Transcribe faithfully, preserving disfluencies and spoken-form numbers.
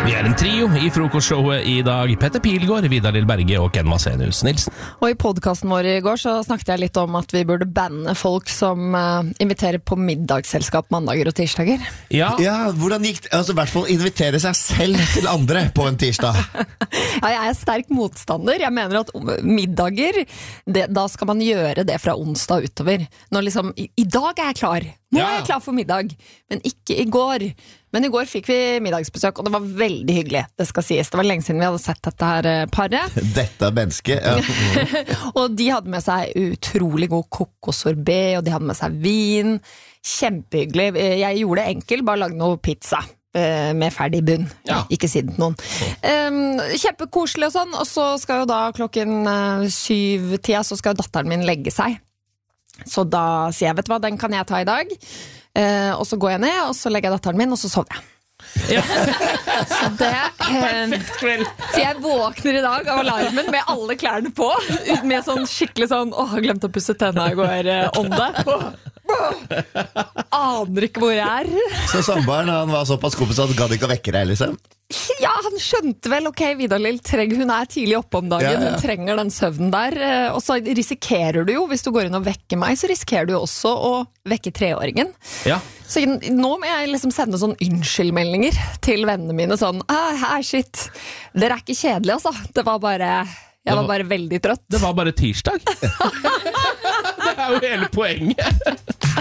Vi er en trio i frokostshowet i dag. Petter Pilgaard, Vidar Lill Berge og Ken Vasenius Nilsen. Og i podcasten vår i går så snakket jeg litt om at vi burde banne folk som uh, inviterer på middagsselskap mandager og tirsdager. Ja, ja hvordan gikk det? Altså, i hvert fall invitere seg selv til andre på en tirsdag. Ja, jeg er sterk motstander. Jeg mener at middager, det, da skal man gjøre det fra onsdag utover. Når liksom, i, i dag er jeg klar. Nå er jeg klar for middag, men ikke i går. Men i går fikk vi middagsbesøk, og det var veldig hyggelig, det skal sies. Det var lenge siden vi hadde sett dette her paret. Dette mennesket, ja. Og de hadde med seg utrolig god kokossorbet, og de hadde med seg vin. Kjempehyggelig. Jeg gjorde det enkelt, bare lagde noe pizza med ferdig bunn. Ja. Ikke si det til noen. Um, kjempekoselig og sånn, og så skal jo da klokken uh, syv tida, så skal jo datteren min legge seg. Så da sier jeg, vet du hva, den kan jeg ta i dag. Eh, og så går jeg ned, og så legger jeg datteren min, og så sover jeg. Ja. Så det eh, Så jeg våkner i dag av alarmen med alle klærne på, med sånn skikkelig sånn, åh, jeg glemte å pusse tennene i går, eh, ånde. Aner ikke hvor jeg er. Så samboeren, han var såpass kompis at han gadd ikke å vekke deg, liksom? Ja, han skjønte vel, ok, Vidar Lill, hun er tidlig oppe om dagen, ja, ja. Hun trenger den søvnen der, og så risikerer du jo, hvis du går inn og vekker meg, så risikerer du jo også å vekke treåringen. Ja. Så nå må jeg liksom sende sånn unnskyldmeldinger til vennene mine, sånn, ah, shit, dere er ikke kjedelige, altså. Det var bare, jeg var, var bare veldig trøtt. Det var bare tirsdag. Det er jo hele poenget.